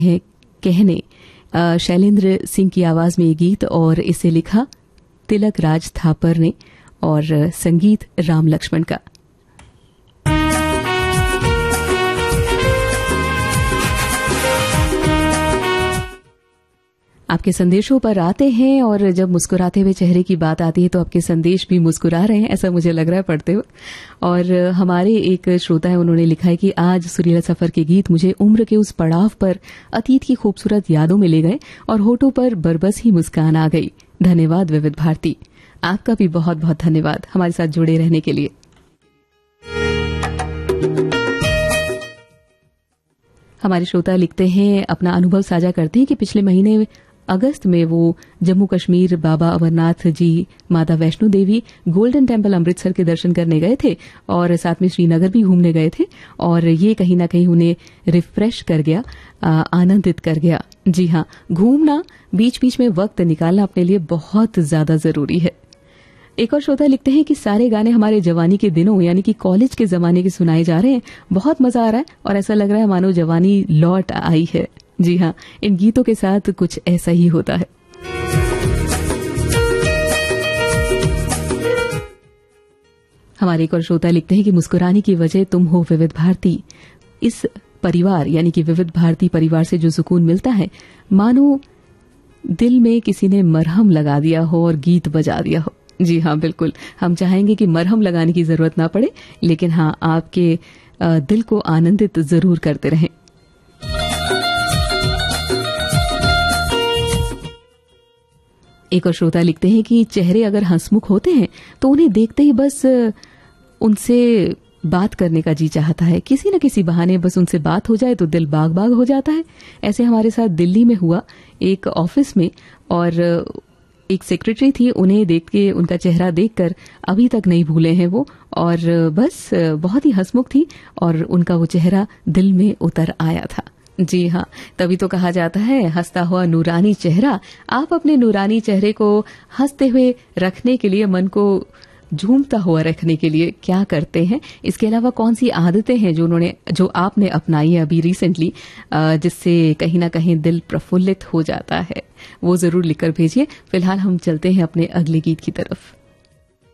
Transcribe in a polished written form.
है कहने। शैलेंद्र सिंह की आवाज में ये गीत और इसे लिखा तिलक राज थापर ने और संगीत राम लक्ष्मण का। आपके संदेशों पर आते हैं और जब मुस्कुराते हुए चेहरे की बात आती है तो आपके संदेश भी मुस्कुरा रहे हैं, ऐसा मुझे लग रहा है पढ़ते हुए। और हमारे एक श्रोता है, उन्होंने लिखा है कि आज सुरीला सफर के गीत मुझे उम्र के उस पड़ाव पर अतीत की खूबसूरत यादों में ले गए और होठों पर बरबस ही मुस्कान आ गई। धन्यवाद विविध भारती। आपका भी बहुत बहुत धन्यवाद हमारे साथ जुड़े रहने के लिए। हमारे श्रोता लिखते हैं, अपना अनुभव साझा करते हैं कि पिछले महीने अगस्त में वो जम्मू कश्मीर बाबा अमरनाथ जी, माता वैष्णो देवी, गोल्डन टेम्पल अमृतसर के दर्शन करने गए थे और साथ में श्रीनगर भी घूमने गए थे और ये कहीं ना कहीं उन्हें रिफ्रेश कर गया, आनंदित कर गया। जी हाँ, घूमना, बीच बीच में वक्त निकालना अपने लिए बहुत ज्यादा जरूरी है। एक और श्रोता लिखते हैं कि सारे गाने हमारे जवानी के दिनों यानी कि कॉलेज के जमाने के सुनाए जा रहे हैं। बहुत मजा आ रहा है और ऐसा लग रहा है मानो जवानी लौट आई है। जी हाँ, इन गीतों के साथ कुछ ऐसा ही होता है। हमारे एक और श्रोता लिखते हैं कि मुस्कुराने की वजह तुम हो विविध भारती। इस परिवार यानी कि विविध भारती परिवार से जो सुकून मिलता है, मानो दिल में किसी ने मरहम लगा दिया हो और गीत बजा दिया हो। जी हाँ, बिल्कुल, हम चाहेंगे कि मरहम लगाने की जरूरत ना पड़े, लेकिन हाँ, आपके दिल को आनंदित जरूर करते रहें। एक और श्रोता लिखते हैं कि चेहरे अगर हंसमुख होते हैं तो उन्हें देखते ही बस उनसे बात करने का जी चाहता है। किसी न किसी बहाने बस उनसे बात हो जाए तो दिल बाग बाग हो जाता है। ऐसे हमारे साथ दिल्ली में हुआ एक ऑफिस में, और एक सेक्रेटरी थी, उन्हें देख के, उनका चेहरा देखकर अभी तक नहीं भूले हैं वो, और बस बहुत ही हंसमुख थी और उनका वो चेहरा दिल में उतर आया था। जी हाँ, तभी तो कहा जाता है हंसता हुआ नूरानी चेहरा। आप अपने नूरानी चेहरे को हंसते हुए रखने के लिए, मन को झूमता हुआ रखने के लिए क्या करते हैं? इसके अलावा कौन सी आदतें हैं जो आपने अपनाई है अभी रिसेंटली, जिससे कहीं ना कहीं दिल प्रफुल्लित हो जाता है? वो जरूर लिखकर भेजिए। फिलहाल हम चलते हैं अपने अगले गीत की तरफ।